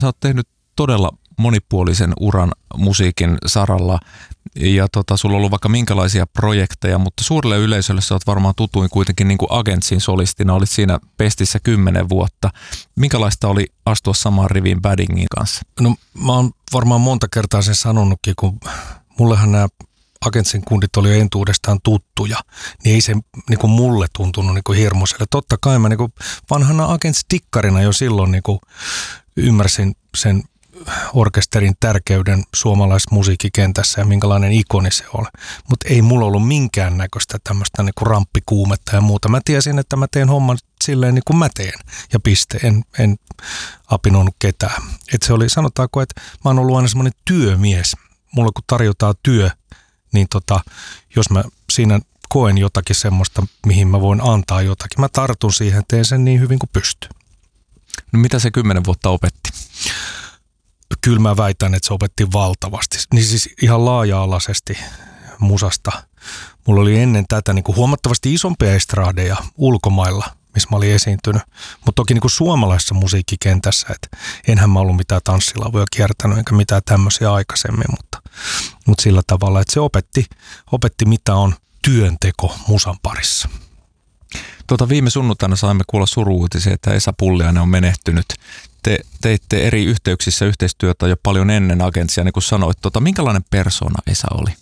Sä oot tehnyt todella monipuolisen uran musiikin saralla ja sulla on ollut vaikka minkälaisia projekteja, mutta suurelle yleisölle sä oot varmaan tutuin kuitenkin niin kuin Agentsin solistina, olit siinä Pestissä 10 vuotta. Minkälaista oli astua samaan riviin Baddingin kanssa? No mä oon varmaan monta kertaa sen sanonutkin, kun mullehan nämä Agentsin kundit oli entuudestaan tuttuja, niin ei se niin kuin mulle tuntunut niin kuin hirmuiselle. Totta kai mä niin kuin vanhana Agents-tikkarina jo silloin niin kuin ymmärsin sen orkesterin tärkeyden suomalaisessa musiikkikentässä ja minkälainen ikoni se oli. Mutta ei mulla ollut minkäännäköistä tämmöistä niinku ramppikuumetta ja muuta. Mä tiesin, että mä teen homman silleen niin kuin mä teen ja piste. En apinoinut ketään. Et se oli, sanotaanko, että mä oon ollut aina semmoinen työmies. Mulla kun tarjotaan työ, niin jos mä siinä koen jotakin semmoista, mihin mä voin antaa jotakin, mä tartun siihen, teen sen niin hyvin kuin pystyn. No mitä se 10 vuotta opetti? Kyllä mä väitän, että se opetti valtavasti. Niin siis ihan laaja-alaisesti musasta. Mulla oli ennen tätä niin kuin huomattavasti isompia estraadeja ulkomailla, missä mä olin esiintynyt. Mutta toki niin kuin suomalaisessa musiikkikentässä, että enhän mä ollut mitään tanssilavoja kiertänyt enkä mitään tämmöisiä aikaisemmin. Mutta sillä tavalla, että se opetti mitä on työnteko musan parissa. Viime sunnuntaina saimme kuulla suru-uutisia, että Esa Pulliainen on menehtynyt. Te teitte eri yhteyksissä yhteistyötä jo paljon ennen Agentsia, niin kuin sanoit. Minkälainen persoona Esa oli?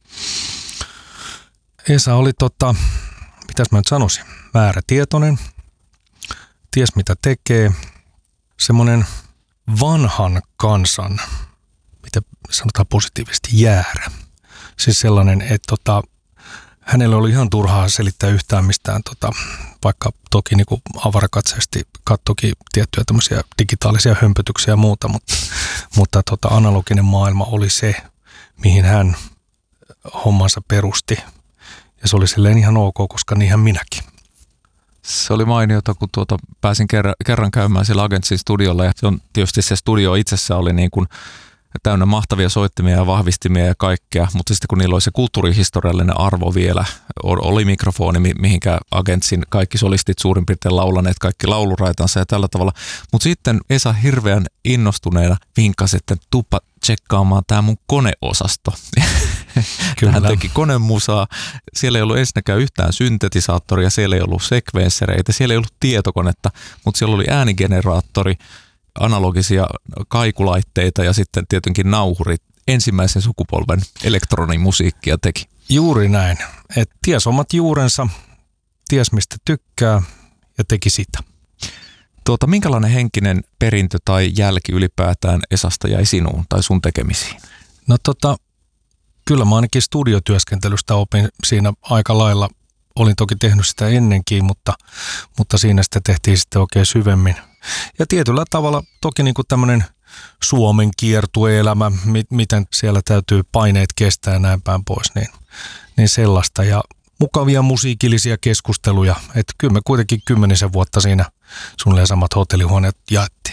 Esa oli, mitäs mä nyt sanoisin, määrätietoinen, ties mitä tekee, semmoinen vanhan kansan, mitä sanotaan positiivisesti, jäärä. Siis sellainen, että hänelle oli ihan turhaa selittää yhtään mistään, vaikka toki niin kuin avarakatseesti kattoki tiettyjä tämmöisiä digitaalisia hömpötyksiä ja muuta, mutta analoginen maailma oli se, mihin hän hommansa perusti. Ja se oli silleen ihan ok, koska niinhän minäkin. Se oli mainiota, kun pääsin kerran käymään siellä Agentsin studiolla ja se on tietysti se studio itsessä oli niin kuin täynnä mahtavia soittimia ja vahvistimia ja kaikkea, mutta sitten kun niillä oli se kulttuurihistoriallinen arvo vielä, oli mikrofoni, mihinkä Agentsin kaikki solistit suurin piirtein laulaneet kaikki lauluraitansa ja tällä tavalla. Mutta sitten Esa hirveän innostuneena vinkkasi, että tuppa tsekkaamaan tämä mun koneosasto. Hän teki konemusaa. Siellä ei ollut ensinnäkään yhtään syntetisaattoria, siellä ei ollut sekvenssereitä, siellä ei ollut tietokonetta, mutta siellä oli äänigeneraattori, analogisia kaikulaitteita ja sitten tietenkin nauhurit. Ensimmäisen sukupolven elektronimusiikkia teki. Juuri näin. Et ties omat juurensa, ties mistä tykkää ja teki sitä. Minkälainen henkinen perintö tai jälki ylipäätään Esasta jäi sinuun tai sun tekemisiin? No kyllä mä ainakin studiotyöskentelystä opin siinä aika lailla. Olin toki tehnyt sitä ennenkin, mutta siinä sitä tehtiin sitten oikein syvemmin. Ja tietyllä tavalla toki niin kuin tämmöinen Suomen kiertueelämä, miten siellä täytyy paineet kestää ja näin päin pois, niin sellaista. Ja mukavia musiikillisia keskusteluja. Että kyllä me kuitenkin 10 vuotta siinä suunnilleen samat hotellihuoneet jaettiin.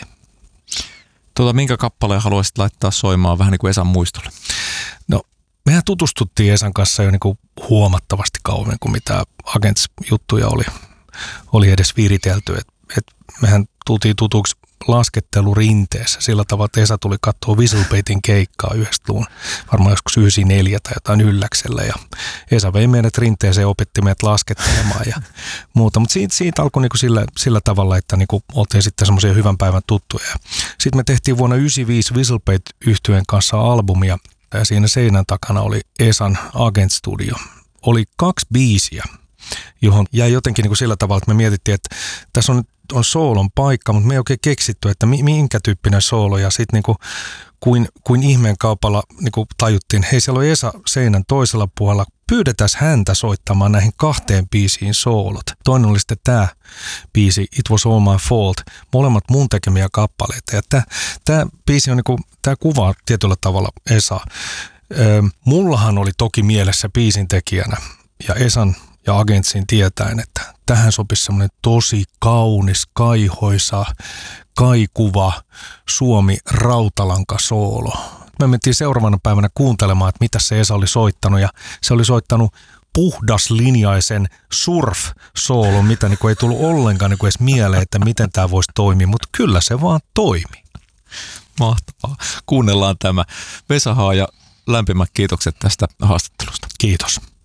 Minkä kappaleen haluaisit laittaa soimaan vähän niin kuin Esan muistolle? No, mehän tutustuttiin Esan kanssa jo niin kuin huomattavasti kauemmin kuin mitä Agents-juttuja oli edes viritelty. Et mehän tultiin tutuksi laskettelurinteessä sillä tavalla, että Esa tuli katsoa Whistlebaithin keikkaa 90-luvun, varmaan joskus 94 tai jotain ylläksellä. Ja Esa vei meidät rinteeseen ja opetti meidät laskettelemaan ja muuta. Mutta siitä alkoi niinku sillä tavalla, että niinku oltiin sitten semmoisia hyvän päivän tuttuja. Sitten me tehtiin vuonna 1995 Whistlebaith-yhtyeen kanssa albumia ja siinä seinän takana oli Esan Agent-studio. Oli 2 biisiä, johon jäi jotenkin niin kuin sillä tavalla, että me mietittiin, että tässä on soolon paikka, mutta me ei oikein keksitty, että minkä tyyppinen soolo. Ja sitten niin kuin ihmeen kaupalla niin kuin tajuttiin, hei siellä on Esa seinän toisella puolella, pyydetään häntä soittamaan näihin 2 biisiin soolot. Toinen oli sitten tämä biisi, It Was All My Fault, molemmat mun tekemiä kappaleita. Ja tämä biisi on niin kuin, tämä kuvaa tietyllä tavalla Esa. Mullahan oli toki mielessä biisin tekijänä ja Esan ja Agentsin tietäen, että tähän sopisi semmoinen tosi kaunis, kaihoisa, kaikuva Suomi rautalankasoolo. Me mentiin seuraavana päivänä kuuntelemaan, että mitä se Esa oli soittanut ja se oli soittanut puhdaslinjaisen surf-soolon, mitä niin ei tullut ollenkaan niin edes mieleen, että miten tämä voisi toimia, mutta kyllä se vaan toimi. Mahtavaa. Kuunnellaan tämä. Vesa Haaja, lämpimät kiitokset tästä haastattelusta. Kiitos.